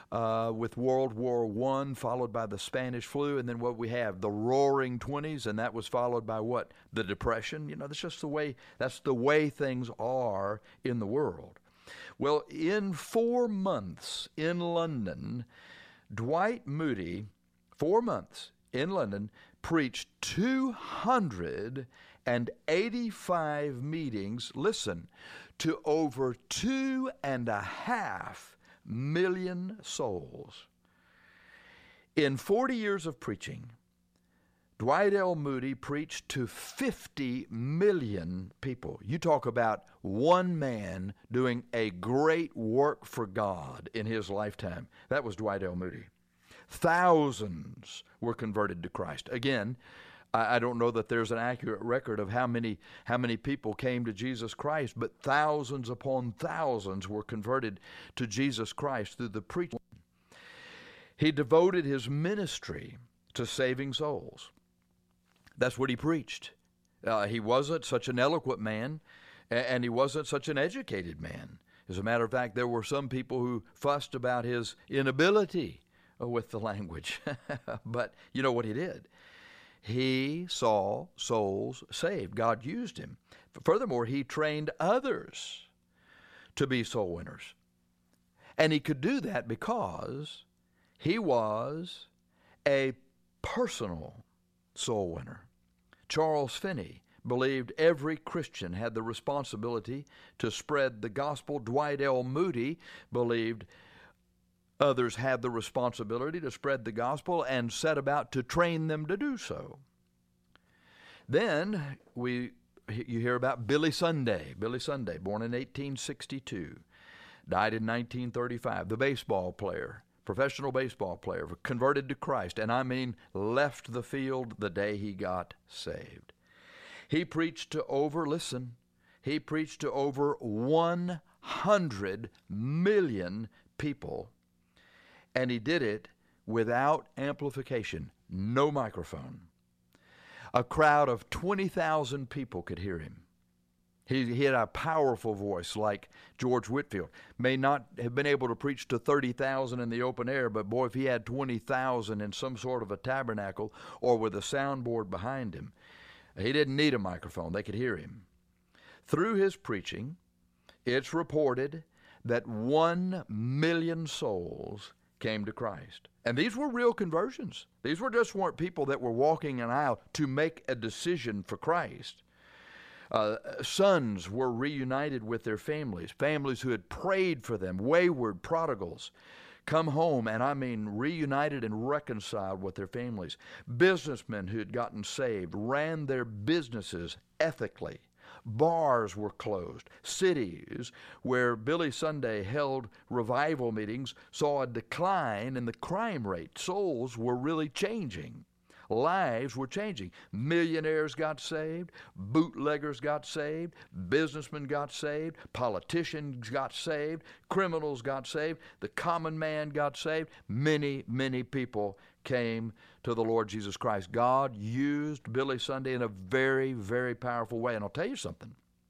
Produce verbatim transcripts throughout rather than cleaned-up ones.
uh, with World War One, followed by the Spanish flu, and then what we have, the Roaring Twenties, and that was followed by what? The Depression. You know, that's just the way, that's the way things are in the world. Well, in four months in London, Dwight Moody, four months in London, preached two hundred eighty-five meetings, listen, to over two and a half million souls. In forty years of preaching, Dwight L. Moody preached to fifty million people. You talk about one man doing a great work for God in his lifetime. That was Dwight L. Moody. Thousands were converted to Christ. Again, I don't know that there's an accurate record of how many how many people came to Jesus Christ, but thousands upon thousands were converted to Jesus Christ through the preaching. He devoted his ministry to saving souls. That's what he preached. Uh, he wasn't such an eloquent man, and he wasn't such an educated man. As a matter of fact, there were some people who fussed about his inability with the language. But you know what he did? He saw souls saved. God used him. Furthermore, he trained others to be soul winners. And he could do that because he was a personal soul winner. Charles Finney believed every Christian had the responsibility to spread the gospel. Dwight L. Moody believed others had the responsibility to spread the gospel and set about to train them to do so. Then we you hear about Billy Sunday. Billy Sunday, born in eighteen sixty-two, died in nineteen thirty-five. The baseball player, professional baseball player, converted to Christ, and I mean left the field the day he got saved. He preached to over, listen, he preached to over one hundred million people, and he did it without amplification, no microphone. A crowd of twenty thousand people could hear him. He, he had a powerful voice like George Whitefield. May not have been able to preach to thirty thousand in the open air, but boy, if he had twenty thousand in some sort of a tabernacle or with a soundboard behind him, he didn't need a microphone. They could hear him. Through his preaching, it's reported that one million souls came to Christ. And these were real conversions. These were just weren't people that were walking an aisle to make a decision for Christ. Uh, sons were reunited with their families, families who had prayed for them, wayward prodigals, come home, and I mean reunited and reconciled with their families. Businessmen who had gotten saved ran their businesses ethically. Bars were closed. Cities where Billy Sunday held revival meetings saw a decline in the crime rate. Souls were really changing. Lives were changing. Millionaires got saved. Bootleggers got saved. Businessmen got saved. Politicians got saved. Criminals got saved. The common man got saved. Many, many people came to the Lord Jesus Christ. God used Billy Sunday in a very, very powerful way. And I'll tell you something.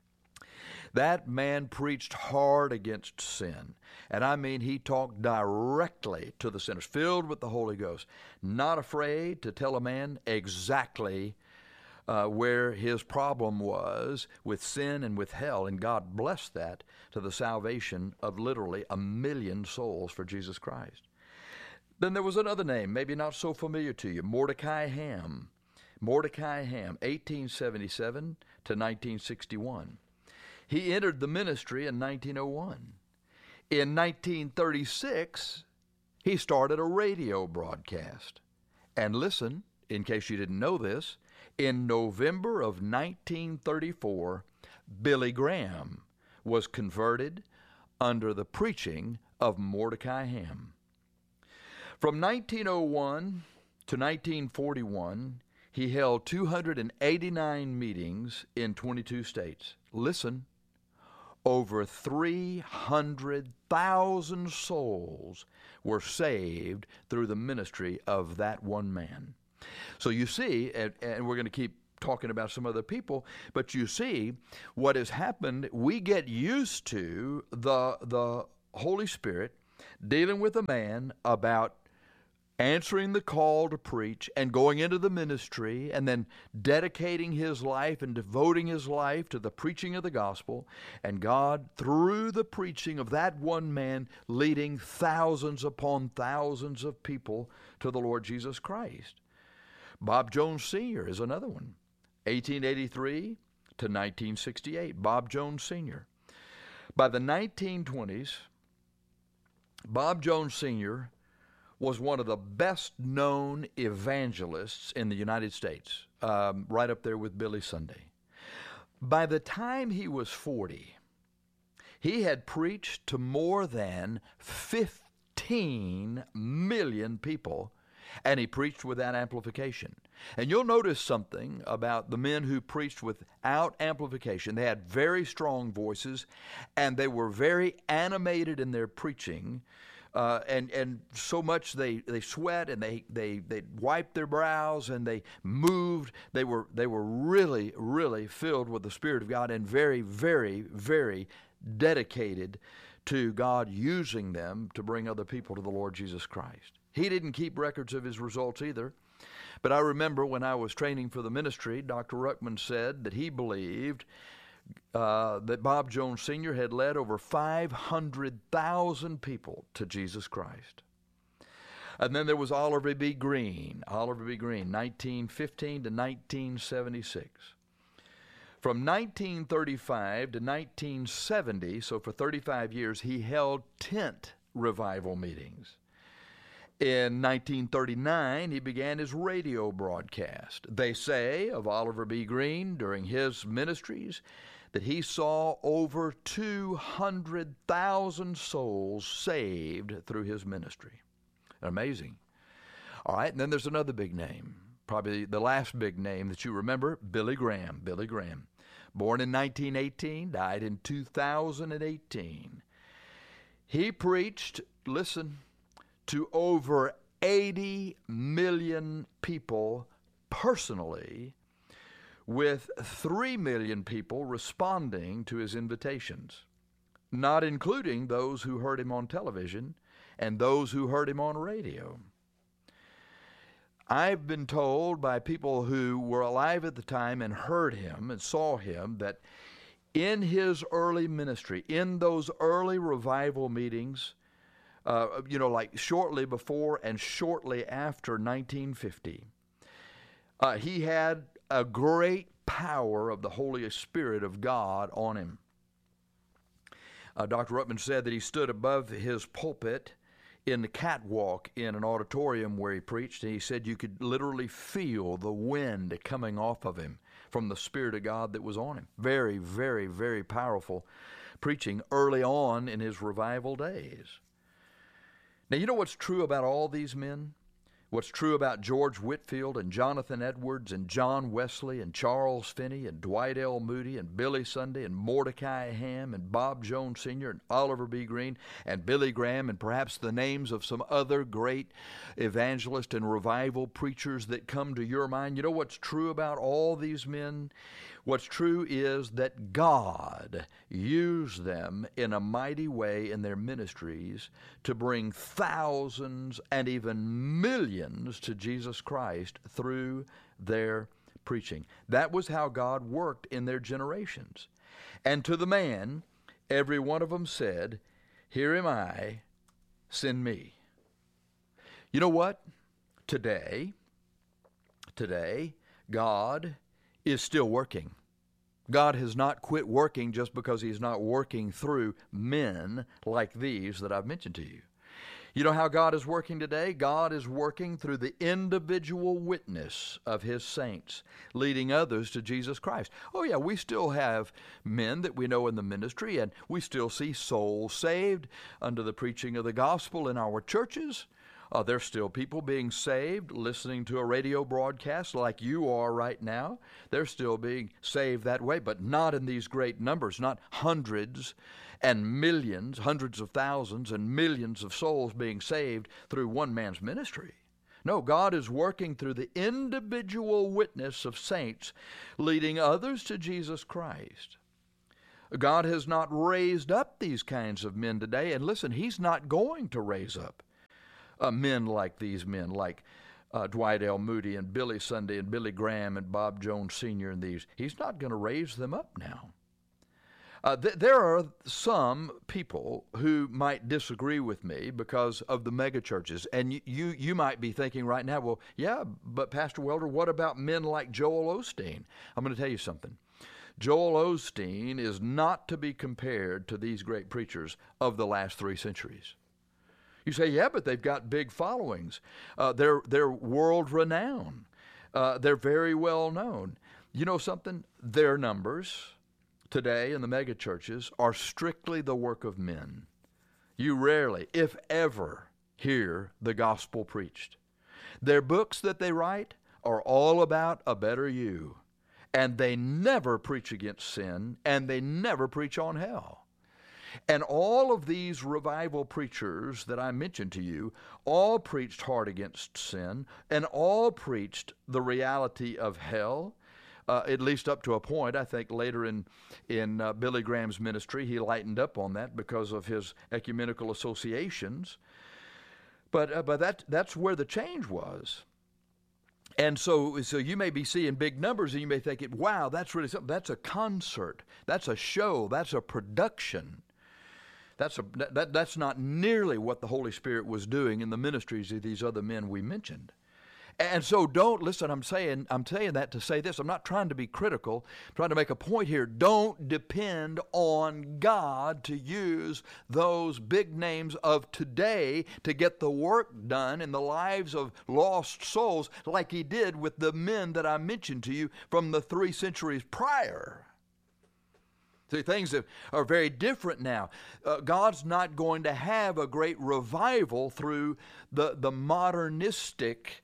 That man preached hard against sin. And I mean, he talked directly to the sinners, filled with the Holy Ghost, not afraid to tell a man exactly uh, where his problem was with sin and with hell. And God blessed that to the salvation of literally a million souls for Jesus Christ. Then there was another name, maybe not so familiar to you, Mordecai Ham. Mordecai Ham, eighteen seventy-seven to nineteen sixty-one. He entered the ministry in nineteen oh one. In nineteen thirty-six, he started a radio broadcast. And listen, in case you didn't know this, in November of nineteen thirty-four, Billy Graham was converted under the preaching of Mordecai Ham. From nineteen oh one to nineteen forty-one, he held two hundred eighty-nine meetings in twenty-two states. Listen, over three hundred thousand souls were saved through the ministry of that one man. So you see, and, and we're going to keep talking about some other people, but you see what has happened. We get used to the, the Holy Spirit dealing with a man about answering the call to preach and going into the ministry and then dedicating his life and devoting his life to the preaching of the gospel, and God, through the preaching of that one man, leading thousands upon thousands of people to the Lord Jesus Christ. Bob Jones Senior is another one. eighteen eighty-three to nineteen sixty-eight, Bob Jones Senior By the nineteen twenties, Bob Jones Senior was one of the best-known evangelists in the United States, um, right up there with Billy Sunday. By the time he was forty, he had preached to more than fifteen million people, and he preached without amplification. And you'll notice something about the men who preached without amplification. They had very strong voices, and they were very animated in their preaching. Uh, and and so much they, they sweat and they, they, they wiped their brows and they moved. They were they were really, really filled with the Spirit of God and very, very, very dedicated to God using them to bring other people to the Lord Jesus Christ. He didn't keep records of his results either. But I remember when I was training for the ministry, Doctor Ruckman said that he believed Uh, that Bob Jones Senior had led over five hundred thousand people to Jesus Christ. And then there was Oliver B. Green, Oliver B. Green, nineteen fifteen to nineteen seventy-six. From nineteen thirty-five to nineteen seventy, so for thirty-five years, he held tent revival meetings. In nineteen thirty-nine, he began his radio broadcast. They say of Oliver B. Green during his ministries that he saw over two hundred thousand souls saved through his ministry. Amazing. All right, and then there's another big name, probably the last big name that you remember, Billy Graham. Billy Graham. Born in nineteen eighteen, died in two thousand eighteen. He preached, listen, to over eighty million people personally, with three million people responding to his invitations, not including those who heard him on television and those who heard him on radio. I've been told by people who were alive at the time and heard him and saw him that in his early ministry, in those early revival meetings, uh, you know, like shortly before and shortly after nineteen fifty, uh, he had a great power of the Holy Spirit of God on him. Uh, Doctor Ruckman said that he stood above his pulpit in the catwalk in an auditorium where he preached, and he said you could literally feel the wind coming off of him from the Spirit of God that was on him. Very, very, very powerful preaching early on in his revival days. Now, you know what's true about all these men? What's true about George Whitefield and Jonathan Edwards and John Wesley and Charles Finney and Dwight L. Moody and Billy Sunday and Mordecai Ham and Bob Jones Senior and Oliver B. Green and Billy Graham and perhaps the names of some other great evangelist and revival preachers that come to your mind? You know what's true about all these men? What's true is that God used them in a mighty way in their ministries to bring thousands and even millions to Jesus Christ through their preaching. That was how God worked in their generations. And to the man, every one of them said, "Here am I, send me." You know what? Today, today, God is still working. God has not quit working just because he's not working through men like these that I've mentioned to you. You know how God is working today? God is working through the individual witness of his saints, leading others to Jesus Christ. Oh yeah, we still have men that we know in the ministry, and we still see souls saved under the preaching of the gospel in our churches. Uh, there's still people being saved, listening to a radio broadcast like you are right now. They're still being saved that way, but not in these great numbers, not hundreds and millions, hundreds of thousands and millions of souls being saved through one man's ministry. No, God is working through the individual witness of saints, leading others to Jesus Christ. God has not raised up these kinds of men today. And listen, He's not going to raise up uh, men like these men, like uh, Dwight L. Moody and Billy Sunday and Billy Graham and Bob Jones Senior and these. He's not going to raise them up now. Uh, th- there are some people who might disagree with me because of the megachurches. And you, you, you might be thinking right now, well, yeah, but Pastor Welder, what about men like Joel Osteen? I'm going to tell you something. Joel Osteen is not to be compared to these great preachers of the last three centuries. You say, yeah, but they've got big followings. Uh, they're, they're world renowned. Uh, they're very well known. You know something? Their numbers today in the mega churches are strictly the work of men. You rarely, if ever, hear the gospel preached. Their books that they write are all about a better you. And they never preach against sin, and they never preach on hell. And all of these revival preachers that I mentioned to you all preached hard against sin, and all preached the reality of hell. Uh, at least up to a point. I think later in in uh, Billy Graham's ministry, he lightened up on that because of his ecumenical associations. But uh, but that that's where the change was. And so so you may be seeing big numbers, and you may think, wow, that's really something. That's a concert. That's a show. That's a production. That's a that that's not nearly what the Holy Spirit was doing in the ministries of these other men we mentioned. And so don't, listen, I'm saying I'm saying that to say this. I'm not trying to be critical. I'm trying to make a point here. Don't depend on God to use those big names of today to get the work done in the lives of lost souls like He did with the men that I mentioned to you from the three centuries prior. See, things are very different now. Uh, God's not going to have a great revival through the, the modernistic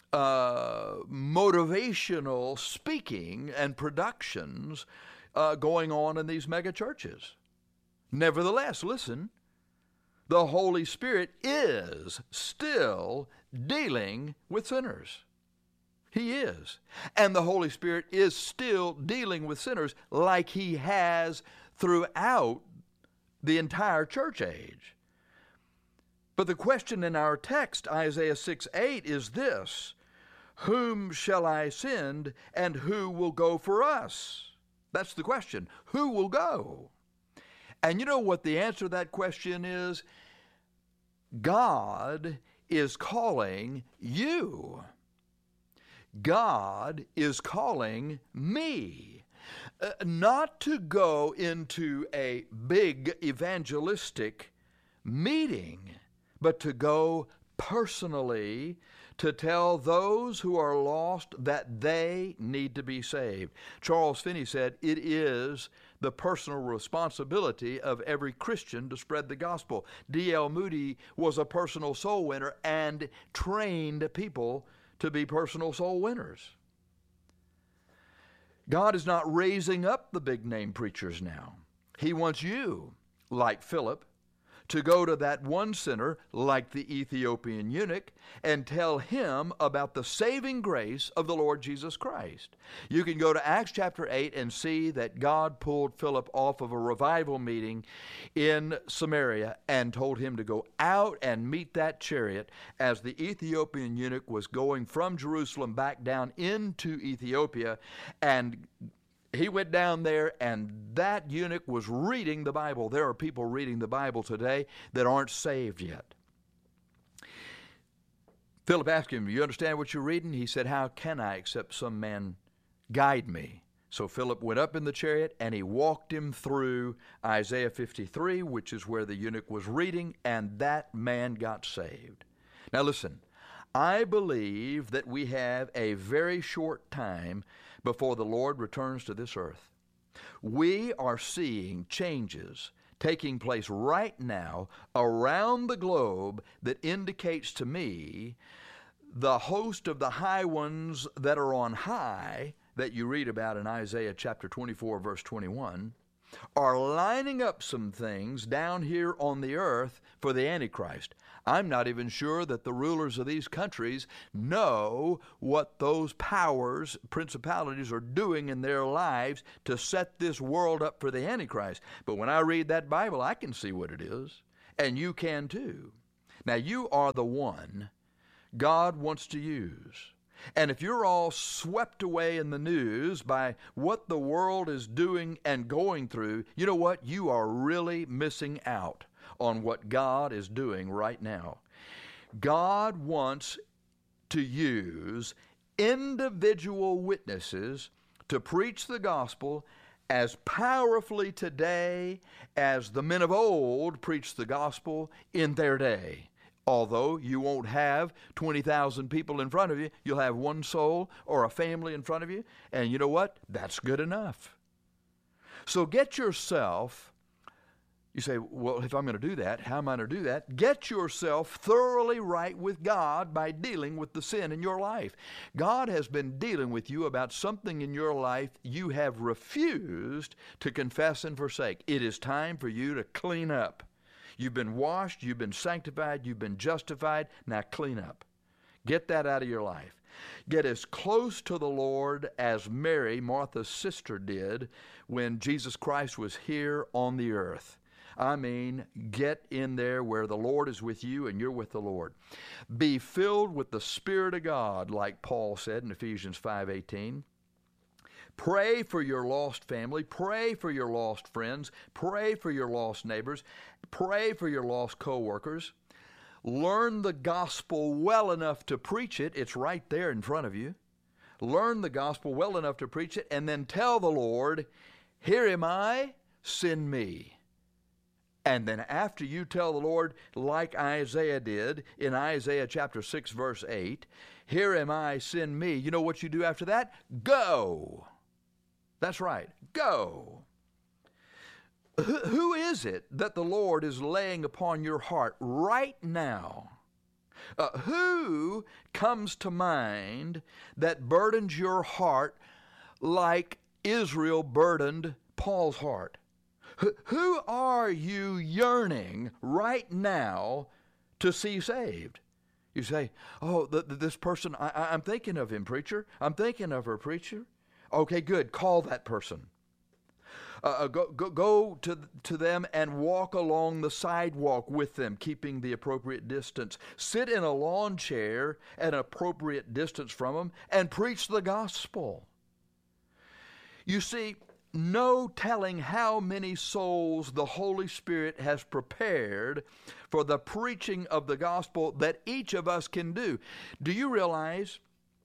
Uh, motivational speaking and productions uh, going on in these mega churches. Nevertheless, listen, the Holy Spirit is still dealing with sinners. He is. And the Holy Spirit is still dealing with sinners like He has throughout the entire church age. But the question in our text, Isaiah six eight, is this: whom shall I send, and who will go for us? That's the question. Who will go? And you know what the answer to that question is? God is calling you. God is calling me. Uh, not to go into a big evangelistic meeting, but to go personally to tell those who are lost that they need to be saved. Charles Finney said, it is the personal responsibility of every Christian to spread the gospel. D L Moody was a personal soul winner and trained people to be personal soul winners. God is not raising up the big name preachers now. He wants you, like Philip, to go to that one sinner, like the Ethiopian eunuch, and tell him about the saving grace of the Lord Jesus Christ. You can go to Acts chapter eight and see that God pulled Philip off of a revival meeting in Samaria and told him to go out and meet that chariot as the Ethiopian eunuch was going from Jerusalem back down into Ethiopia, and he went down there, and that eunuch was reading the Bible. There are people reading the Bible today that aren't saved yet. Philip asked him, you understand what you're reading? He said, how can I except some man guide me? So Philip went up in the chariot, and he walked him through Isaiah fifty-three, which is where the eunuch was reading, and that man got saved. Now listen, I believe that we have a very short time before the Lord returns to this earth. We are seeing changes taking place right now around the globe that indicates to me the host of the high ones that are on high that you read about in Isaiah chapter twenty-four, verse twenty-one, are lining up some things down here on the earth for the Antichrist. I'm not even sure that the rulers of these countries know what those powers, principalities, are doing in their lives to set this world up for the Antichrist. But when I read that Bible, I can see what it is, and you can too. Now, you are the one God wants to use. And if you're all swept away in the news by what the world is doing and going through, you know what? You are really missing out on what God is doing right now. God wants to use individual witnesses to preach the gospel as powerfully today as the men of old preached the gospel in their day. Although you won't have twenty thousand people in front of you, you'll have one soul or a family in front of you. And you know what? That's good enough. So get yourself, you say, well, if I'm going to do that, how am I going to do that? Get yourself thoroughly right with God by dealing with the sin in your life. God has been dealing with you about something in your life you have refused to confess and forsake. It is time for you to clean up. You've been washed, you've been sanctified, you've been justified. Now clean up. Get that out of your life. Get as close to the Lord as Mary, Martha's sister, did when Jesus Christ was here on the earth. I mean, get in there where the Lord is with you and you're with the Lord. Be filled with the Spirit of God, like Paul said in Ephesians five eighteen. Pray for your lost family. Pray for your lost friends. Pray for your lost neighbors. Pray for your lost co-workers. Learn the gospel well enough to preach it. It's right there in front of you. Learn the gospel well enough to preach it, and then tell the Lord, here am I, send me. And then after you tell the Lord, like Isaiah did in Isaiah chapter six, verse eight, here am I, send me. You know what you do after that? Go. That's right. Go. Who is it that the Lord is laying upon your heart right now? Uh, who comes to mind that burdens your heart like Israel burdened Paul's heart? Who, who are you yearning right now to see saved? You say, oh, the, the, this person, I, I'm thinking of him, preacher. I'm thinking of her, preacher. Okay, good. Call that person. Uh, go go, go to, to them and walk along the sidewalk with them, keeping the appropriate distance. Sit in a lawn chair at an appropriate distance from them and preach the gospel. You see, no telling how many souls the Holy Spirit has prepared for the preaching of the gospel that each of us can do. Do you realize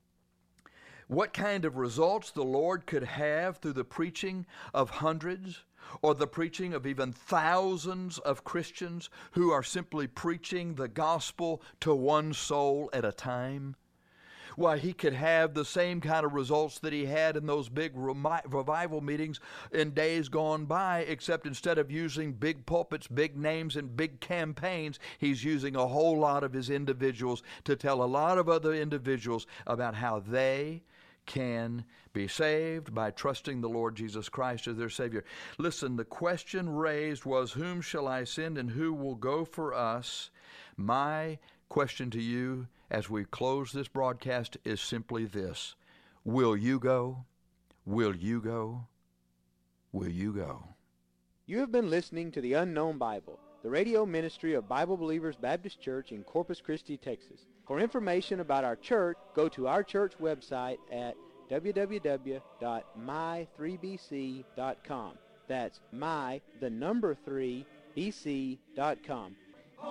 what kind of results the Lord could have through the preaching of hundreds or the preaching of even thousands of Christians who are simply preaching the gospel to one soul at a time? Why, he could have the same kind of results that he had in those big revival meetings in days gone by, except instead of using big pulpits, big names, and big campaigns, he's using a whole lot of his individuals to tell a lot of other individuals about how they can be saved by trusting the Lord Jesus Christ as their Savior. Listen, the question raised was, whom shall I send and who will go for us? My question to you as we close this broadcast is simply this. Will you go? Will you go? Will you go? You have been listening to The Unknown Bible, the radio ministry of Bible Believers Baptist Church in Corpus Christi, Texas. For information about our church, go to our church website at w w w dot my three b c dot com. That's my, the number three, b c dot com.